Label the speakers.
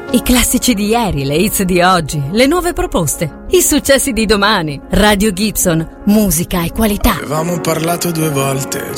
Speaker 1: I classici di ieri, le hits di oggi, le nuove proposte, i successi di domani. Radio Gibson, musica e qualità.
Speaker 2: Avevamo parlato 2 volte,